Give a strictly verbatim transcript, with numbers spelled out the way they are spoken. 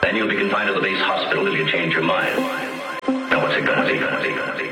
Then you'll be confined to the base hospital if you change your mind. Now what's it gonna be? Gonna be? Gonna be?